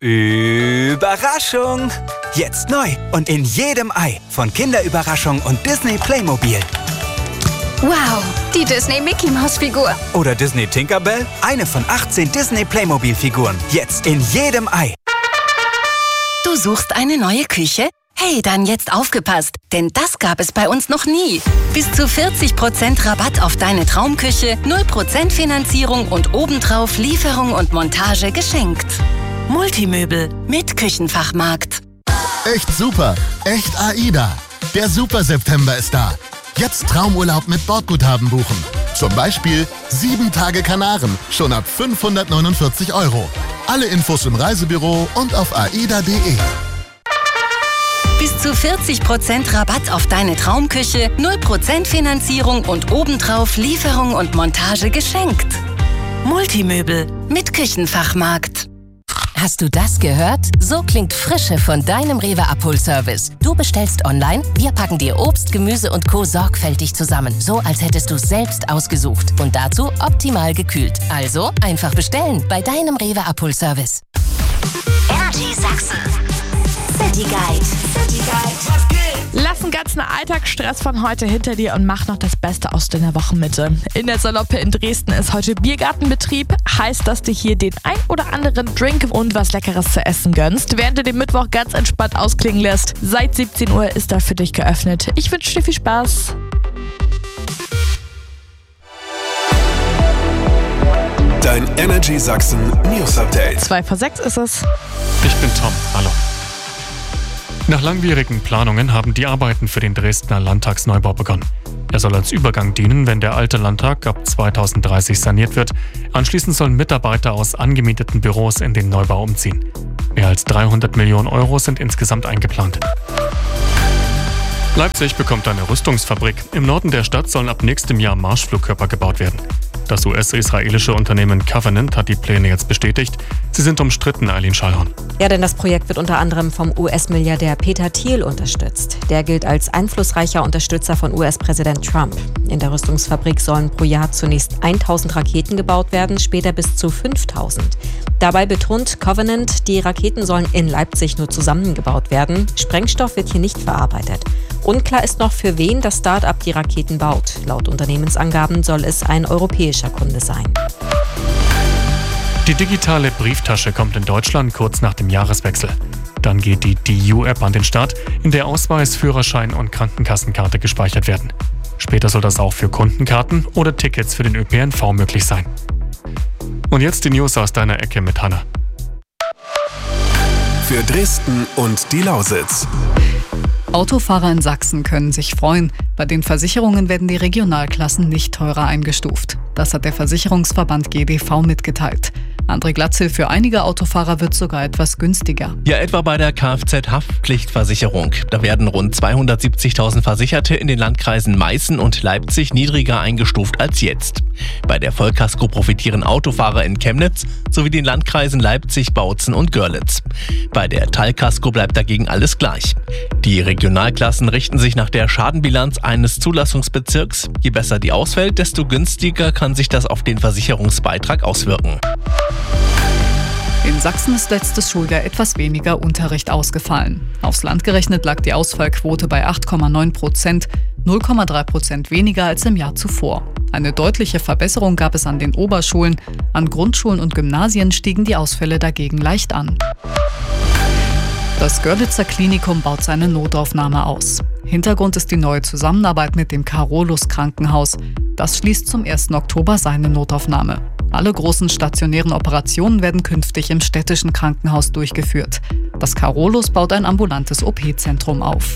Überraschung! Jetzt neu und in jedem Ei von Kinderüberraschung und Disney Playmobil. Wow, die Disney Mickey Maus Figur. Oder Disney Tinkerbell, eine von 18 Disney Playmobil Figuren. Jetzt in jedem Ei. Du suchst eine neue Küche? Hey, dann jetzt aufgepasst, denn das gab es bei uns noch nie. Bis zu 40% Rabatt auf deine Traumküche, 0% Finanzierung und obendrauf Lieferung und Montage geschenkt. Multimöbel mit Küchenfachmarkt. Echt super, echt AIDA. Der Super September ist da. Jetzt Traumurlaub mit Bordguthaben buchen. Zum Beispiel 7 Tage Kanaren, schon ab 549 €. Alle Infos im Reisebüro und auf aida.de. Bis zu 40% Rabatt auf deine Traumküche, 0% Finanzierung und obendrauf Lieferung und Montage geschenkt. Multimöbel mit Küchenfachmarkt. Hast du das gehört? So klingt Frische von deinem Rewe Abholservice. Du bestellst online, wir packen dir Obst, Gemüse und Co. sorgfältig zusammen. So, als hättest du es selbst ausgesucht. Und dazu optimal gekühlt. Also einfach bestellen bei deinem Rewe Abholservice. Energy Sachsen. City Guide. Lass den ganzen Alltagsstress von heute hinter dir und mach noch das Beste aus deiner Wochenmitte. In der Saloppe in Dresden ist heute Biergartenbetrieb. Heißt, dass du hier den ein oder anderen Drink und was Leckeres zu essen gönnst, während du den Mittwoch ganz entspannt ausklingen lässt. Seit 17 Uhr ist er für dich geöffnet. Ich wünsche dir viel Spaß. Dein Energy Sachsen News Update. 5:06 ist es. Ich bin Tom. Hallo. Nach langwierigen Planungen haben die Arbeiten für den Dresdner Landtagsneubau begonnen. Er soll als Übergang dienen, wenn der alte Landtag ab 2030 saniert wird. Anschließend sollen Mitarbeiter aus angemieteten Büros in den Neubau umziehen. Mehr als 300 Millionen € sind insgesamt eingeplant. Leipzig bekommt eine Rüstungsfabrik. Im Norden der Stadt sollen ab nächstem Jahr Marschflugkörper gebaut werden. Das US-israelische Unternehmen Covenant hat die Pläne jetzt bestätigt. Sie sind umstritten, Eileen Schallhorn. Ja, denn das Projekt wird unter anderem vom US-Milliardär Peter Thiel unterstützt. Der gilt als einflussreicher Unterstützer von US-Präsident Trump. In der Rüstungsfabrik sollen pro Jahr zunächst 1000 Raketen gebaut werden, später bis zu 5000. Dabei betont Covenant, die Raketen sollen in Leipzig nur zusammengebaut werden. Sprengstoff wird hier nicht verarbeitet. Unklar ist noch, für wen das Start-up die Raketen baut. Laut Unternehmensangaben soll es ein europäischer Kunde sein. Die digitale Brieftasche kommt in Deutschland kurz nach dem Jahreswechsel. Dann geht die DU-App an den Start, in der Ausweis, Führerschein und Krankenkassenkarte gespeichert werden. Später soll das auch für Kundenkarten oder Tickets für den ÖPNV möglich sein. Und jetzt die News aus deiner Ecke mit Hanna. Für Dresden und die Lausitz. Autofahrer in Sachsen können sich freuen. Bei den Versicherungen werden die Regionalklassen nicht teurer eingestuft. Das hat der Versicherungsverband GDV mitgeteilt. André Glatzel, für einige Autofahrer wird sogar etwas günstiger. Ja, etwa bei der Kfz-Haftpflichtversicherung. Da werden rund 270.000 Versicherte in den Landkreisen Meißen und Leipzig niedriger eingestuft als jetzt. Bei der Vollkasko profitieren Autofahrer in Chemnitz sowie den Landkreisen Leipzig, Bautzen und Görlitz. Bei der Teilkasko bleibt dagegen alles gleich. Die Regionalklassen richten sich nach der Schadenbilanz eines Zulassungsbezirks. Je besser die ausfällt, desto günstiger kann sich das auf den Versicherungsbeitrag auswirken. In Sachsen ist letztes Schuljahr etwas weniger Unterricht ausgefallen. Aufs Land gerechnet lag die Ausfallquote bei 8,9%, 0,3% weniger als im Jahr zuvor. Eine deutliche Verbesserung gab es an den Oberschulen. An Grundschulen und Gymnasien stiegen die Ausfälle dagegen leicht an. Das Görlitzer Klinikum baut seine Notaufnahme aus. Hintergrund ist die neue Zusammenarbeit mit dem Carolus Krankenhaus. Das schließt zum 1. Oktober seine Notaufnahme. Alle großen stationären Operationen werden künftig im städtischen Krankenhaus durchgeführt. Das Carolus baut ein ambulantes OP-Zentrum auf.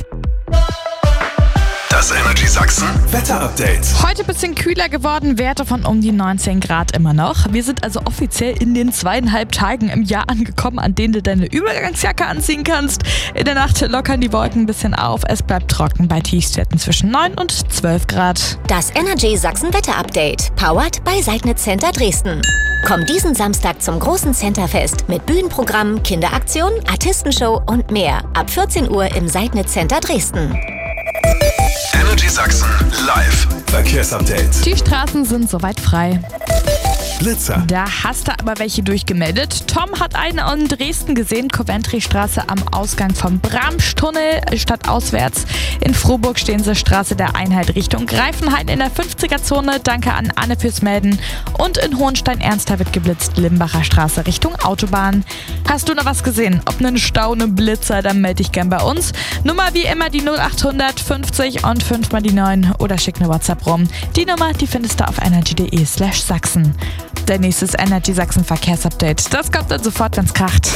Das Energy Sachsen Wetter-Update. Heute ein bisschen kühler geworden, Werte von um die 19 Grad immer noch. Wir sind also offiziell in den 2,5 Tagen im Jahr angekommen, an denen du deine Übergangsjacke anziehen kannst. In der Nacht lockern die Wolken ein bisschen auf. Es bleibt trocken bei Tiefstwerten zwischen 9 und 12 Grad. Das Energy Sachsen Wetter-Update. Powered bei Seidnitz Center Dresden. Komm diesen Samstag zum großen Centerfest mit Bühnenprogramm, Kinderaktion, Artistenshow und mehr. Ab 14 Uhr im Seidnitz Center Dresden. Energy Sachsen live Verkehrsupdate. Die Straßen sind soweit frei. Blitzer. Da hast du aber welche durchgemeldet. Tom hat einen in Dresden gesehen, Coventry-Straße am Ausgang vom Bramstunnel, stadtauswärts. In Frohburg stehen sie Straße der Einheit Richtung Greifenhain in der 50er-Zone. Danke an Anne fürs Melden. Und in Hohenstein-Ernster wird geblitzt, Limbacher Straße Richtung Autobahn. Hast du noch was gesehen? Ob einen Stau, einen Blitzer, dann melde dich gern bei uns. Nummer wie immer die 0800 50 und 5 mal die 9 oder schick eine WhatsApp rum. Die Nummer, die findest du auf energy.de/Sachsen. Der nächste Energy Sachsen Verkehrsupdate. Das kommt dann sofort, wenn's kracht.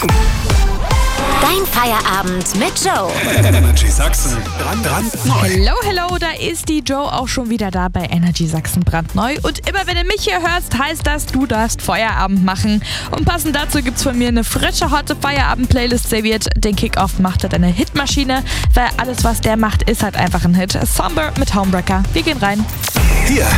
Dein Feierabend mit Joe. Energy Sachsen brandneu. Hello, da ist die Joe auch schon wieder da bei Energy Sachsen brandneu. Und immer wenn du mich hier hörst, heißt das, du darfst Feierabend machen. Und passend dazu gibt's von mir eine frische, hotte Feierabend-Playlist serviert. Den Kick-Off macht er deine Hitmaschine, weil alles, was der macht, ist halt einfach ein Hit. Somber mit Homewrecker. Wir gehen rein. Hier